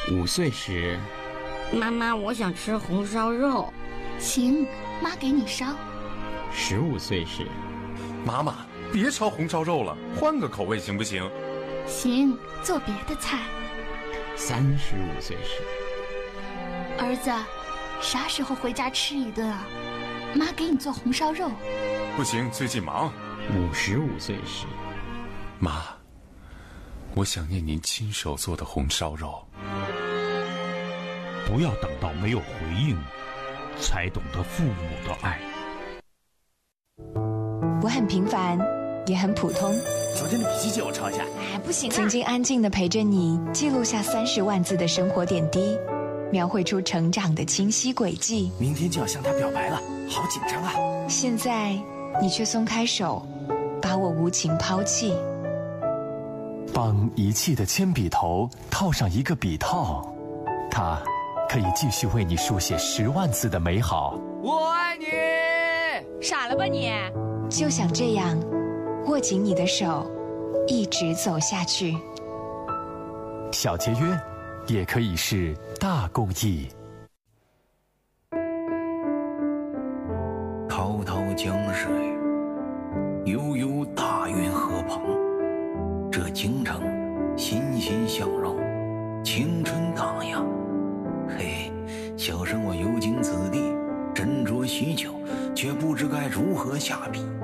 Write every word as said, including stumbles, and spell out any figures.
五岁时， 妈妈，我想吃红烧肉。 行，妈给你烧。 十五岁时， 妈妈，别烧红烧肉了，换个口味行不行？ 行，做别的菜。 三十五岁时， 儿子，啥时候回家吃一顿啊？妈给你做红烧肉。 不行，最近忙。 五十五岁时， 妈，我想念您亲手做的红烧肉。 不要等到没有回应，才懂得父母的爱。 我很平凡，也很普通。 昨天的笔记借我抄一下。 哎，不行啊！曾经安静地陪着你，记录下三十万字的生活点滴，描绘出成长的清晰轨迹。 明天就要向他表白了，好紧张啊！ 现在你却松开手，把我无情抛弃。 帮遗弃的铅笔头套上一个笔套，它可以继续为你书写十万字的美好。 我爱你！ 傻了吧你？就想这样握紧你的手，一直走下去。 小节约也可以是大公益。 滔滔江水，悠悠大运河旁，这京城欣欣向荣，青春荡漾。嘿，小生我游经此地，斟酌许久，却不知该如何下笔。